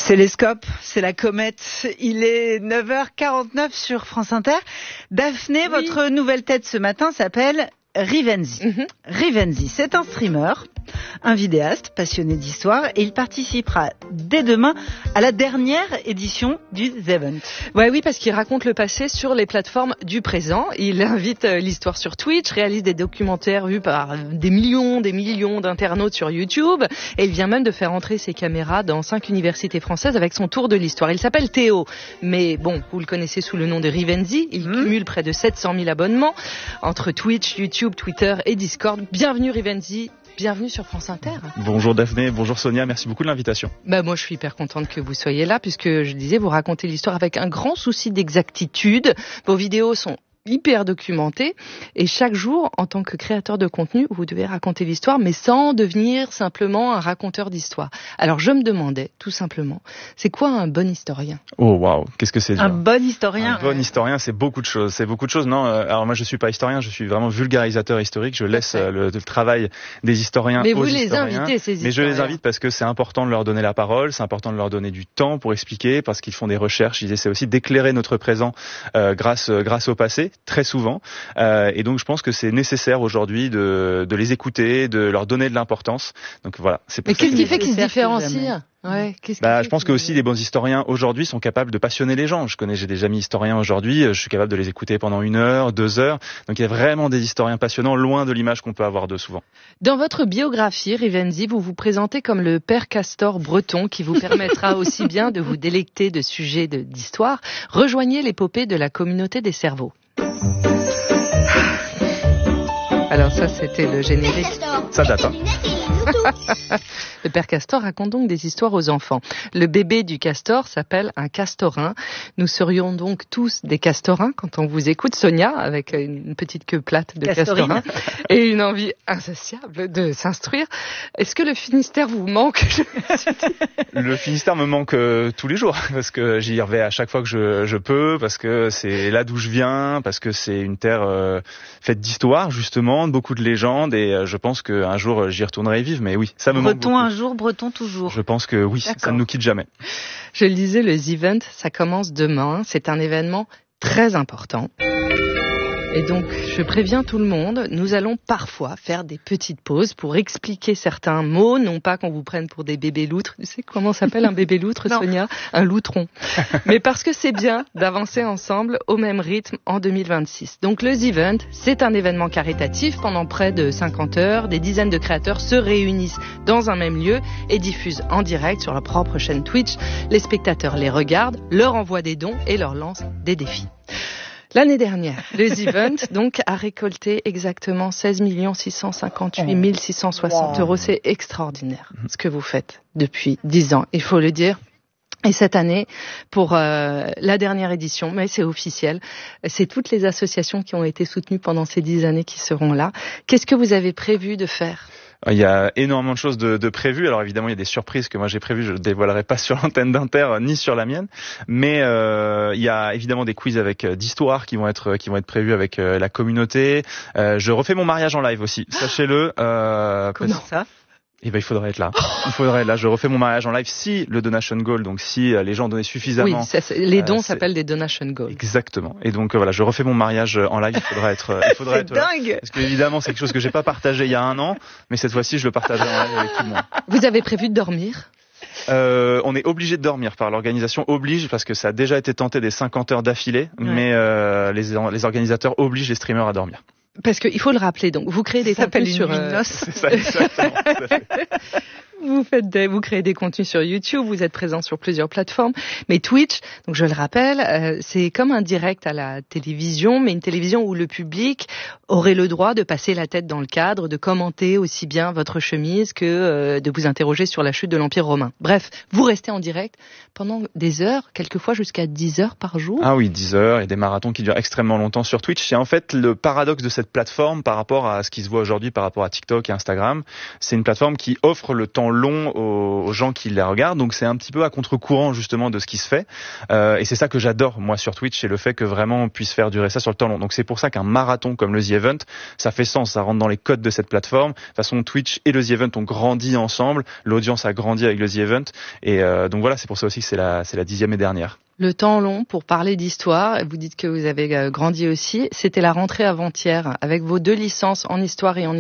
C'est l'Escope, c'est la comète. Il est 9h49 sur France Inter. Daphné, votre nouvelle tête ce matin s'appelle Rivenzi. Rivenzi, c'est un streamer, un vidéaste passionné d'histoire et il participera dès demain à la dernière édition du The Event. Oui, parce qu'il raconte le passé sur les plateformes du présent. Il invite l'histoire sur Twitch, réalise des documentaires vus par des millions d'internautes sur YouTube et il vient même de faire entrer ses caméras dans 5 universités françaises avec son tour de l'histoire. Il s'appelle Théo, mais bon, vous le connaissez sous le nom de Rivenzi. Il cumule près de 700 000 abonnements entre Twitch, YouTube, Twitter et Discord. Bienvenue Rivenzi. Bienvenue sur France Inter. Bonjour Daphné, bonjour Sonia, merci beaucoup de l'invitation. Moi je suis hyper contente que vous soyez là puisque je disais vous racontez l'histoire avec un grand souci d'exactitude. Vos vidéos sont hyper documentées et chaque jour en tant que créateur de contenu vous devez raconter l'histoire mais sans devenir simplement un raconteur d'histoire. Alors je me demandais tout simplement, c'est quoi un bon historien? Oh waouh, qu'est-ce que c'est dur. Un bon historien? Un bon historien, c'est beaucoup de choses, non, alors moi je suis pas historien, je suis vraiment vulgarisateur historique, je laisse le travail des historiens mais aux historiens. Mais vous les invitez ces historiens. Mais je les invite parce que c'est important de leur donner la parole, c'est important de leur donner du temps pour expliquer, parce qu'ils font des recherches, ils essaient aussi d'éclairer notre présent grâce au passé, très souvent, et donc je pense que c'est nécessaire aujourd'hui de les écouter, de leur donner de l'importance. Donc voilà, c'est pour ça. Mais qu'est-ce qui fait qu'ils se différencient? Je pense que aussi les bons historiens aujourd'hui sont capables de passionner les gens. J'ai des amis historiens aujourd'hui, je suis capable de les écouter pendant 1 heure, 2 heures. Donc il y a vraiment des historiens passionnants, loin de l'image qu'on peut avoir d'eux souvent. Dans votre biographie, Rivenzi, vous vous présentez comme le père Castor breton qui vous permettra aussi bien de vous délecter de sujets d'histoire. Rejoignez l'épopée de la communauté des cerveaux. Alors ça, c'était le générique. Ça date, hein. Le père Castor raconte donc des histoires aux enfants. Le bébé du castor s'appelle un castorin. Nous serions donc tous des castorins quand on vous écoute, Sonia, avec une petite queue plate de castorin et une envie insatiable de s'instruire. Est-ce que le Finistère vous manque? Le Finistère me manque tous les jours parce que j'y vais à chaque fois que je peux, parce que c'est là d'où je viens, parce que c'est une terre faite d'histoire justement, de beaucoup de légendes et je pense qu'un jour j'y retournerai vivre. Mais oui, ça me manque beaucoup. Breton un jour, breton toujours. Je pense que oui, ça ne nous quitte jamais. Je le disais, le The Event, ça commence demain. C'est un événement très important. Et donc, je préviens tout le monde, nous allons parfois faire des petites pauses pour expliquer certains mots, non pas qu'on vous prenne pour des bébés loutres. Tu sais comment s'appelle un bébé loutre, Sonia? Un loutron. Mais parce que c'est bien d'avancer ensemble au même rythme en 2026. Donc le The Event, c'est un événement caritatif. Pendant près de 50 heures, des dizaines de créateurs se réunissent dans un même lieu et diffusent en direct sur leur propre chaîne Twitch. Les spectateurs les regardent, leur envoient des dons et leur lancent des défis. L'année dernière, le The Event donc a récolté exactement 16 658 660 euros. C'est extraordinaire ce que vous faites depuis 10 ans, il faut le dire. Et cette année, pour la dernière édition, mais c'est officiel, c'est toutes les associations qui ont été soutenues pendant ces 10 années qui seront là. Qu'est-ce que vous avez prévu de faire ? Il y a énormément de choses de prévues. Alors évidemment, il y a des surprises que moi j'ai prévues. Je ne dévoilerai pas sur l'antenne d'Inter ni sur la mienne. Mais il y a évidemment des quiz avec d'histoire qui vont être prévus avec la communauté. Je refais mon mariage en live aussi. Sachez-le. Comment ça ? Eh ben, il faudrait être là. Je refais mon mariage en live si le donation goal, donc si les gens donnaient suffisamment. Oui, les dons s'appellent des donation goals. Exactement. Et donc voilà, je refais mon mariage en live. Il faudra être c'est dingue. Là. Parce que évidemment, c'est quelque chose que j'ai pas partagé il y a 1 an, mais cette fois-ci, je le partagerai en live avec tout le monde. Vous avez prévu de dormir ? On est obligé de dormir, par l'organisation oblige, parce que ça a déjà été tenté des 50 heures d'affilée, mais les organisateurs obligent les streamers à dormir. Parce qu'il faut le rappeler, donc vous créez des contenus sur c'est ça, exactement. Tout à fait. Vous créez des contenus sur YouTube, vous êtes présent sur plusieurs plateformes, mais Twitch, donc je le rappelle, c'est comme un direct à la télévision, mais une télévision où le public aurait le droit de passer la tête dans le cadre, de commenter aussi bien votre chemise que de vous interroger sur la chute de l'Empire romain. Bref, vous restez en direct pendant des heures, quelquefois jusqu'à 10 heures par jour. Ah oui, 10 heures, et des marathons qui durent extrêmement longtemps sur Twitch. Et en fait, le paradoxe de cette plateforme par rapport à ce qui se voit aujourd'hui par rapport à TikTok et Instagram. C'est une plateforme qui offre le temps long aux gens qui la regardent, donc c'est un petit peu à contre-courant justement de ce qui se fait. Et c'est ça que j'adore moi sur Twitch, c'est le fait que vraiment on puisse faire durer ça sur le temps long. Donc c'est pour ça qu'un marathon comme le The Event, ça fait sens, ça rentre dans les codes de cette plateforme. De toute façon, Twitch et le The Event ont grandi ensemble, l'audience a grandi avec le The Event, et donc voilà, c'est pour ça aussi que c'est la 10e et dernière. Le temps long pour parler d'histoire, vous dites que vous avez grandi aussi, c'était la rentrée avant-hier avec vos 2 licences en histoire et en